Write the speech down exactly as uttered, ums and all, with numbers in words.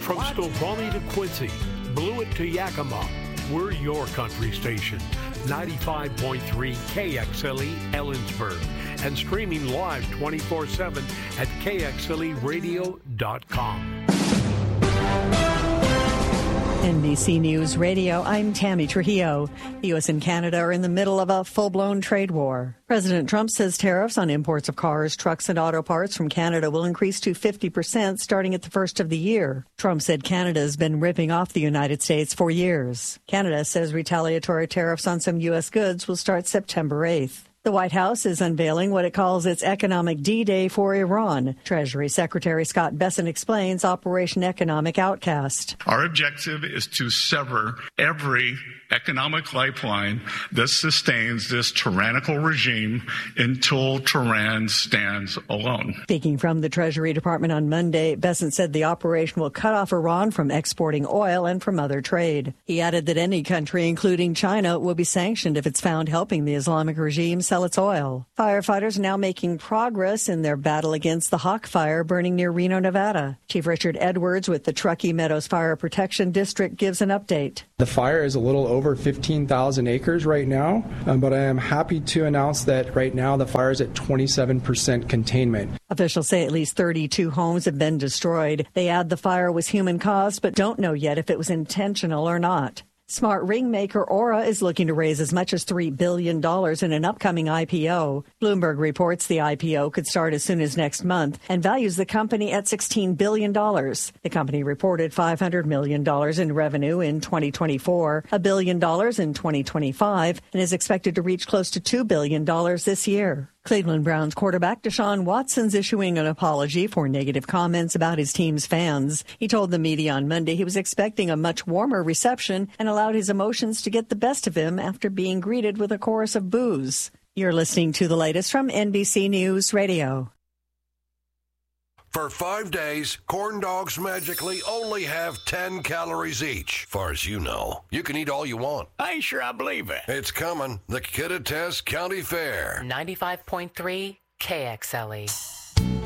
From Snoqualmie to Quincy, Blewett to Yakima, we're your country station. ninety-five point three K X L E Ellensburg and streaming live twenty-four seven at K X L E radio dot com. N B C News Radio, I'm Tammy Trujillo. The U S and Canada are in the middle of a full-blown trade war. President Trump says tariffs on imports of cars, trucks, and auto parts from Canada will increase to fifty percent starting at the first of the year. Trump said Canada has been ripping off the United States for years. Canada says retaliatory tariffs on some U S goods will start September eighth. The White House is unveiling what it calls its economic D-Day for Iran. Treasury Secretary Scott Bessent explains Operation Economic Outcast. Our objective is to sever every economic lifeline that sustains this tyrannical regime until Tehran stands alone. Speaking from the Treasury Department on Monday, Bessent said the operation will cut off Iran from exporting oil and from other trade. He added that any country, including China, will be sanctioned if it's found helping the Islamic regime sell its oil. Firefighters are now making progress in their battle against the Hawk Fire burning near Reno, Nevada. Chief Richard Edwards with the Truckee Meadows Fire Protection District gives an update. The fire is a little over fifteen thousand acres right now, um, but I am happy to announce that right now the fire is at twenty-seven percent containment. Officials say at least thirty-two homes have been destroyed. They add the fire was human caused, but don't know yet if it was intentional or not. Smart ring maker Aura is looking to raise as much as three billion dollars in an upcoming I P O. Bloomberg reports the I P O could start as soon as next month and values the company at sixteen billion dollars. The company reported five hundred million dollars in revenue in twenty twenty-four, a billion dollars in twenty twenty-five, and is expected to reach close to two billion dollars this year. Cleveland Browns quarterback Deshaun Watson's issuing an apology for negative comments about his team's fans. He told the media on Monday he was expecting a much warmer reception and allowed his emotions to get the best of him after being greeted with a chorus of boos. You're listening to the latest from N B C News Radio. For five days, corn dogs magically only have ten calories each. Far as you know, you can eat all you want. I ain't sure I believe it. It's coming. The Kittitas County Fair. ninety-five point three K X L E.